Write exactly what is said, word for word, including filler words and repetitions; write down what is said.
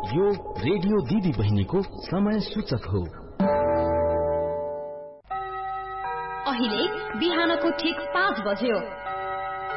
यो रेडियो दिदी बहिनीको समय सूचक हो। अहिले बिहानको ठीक पाँच बज्यो।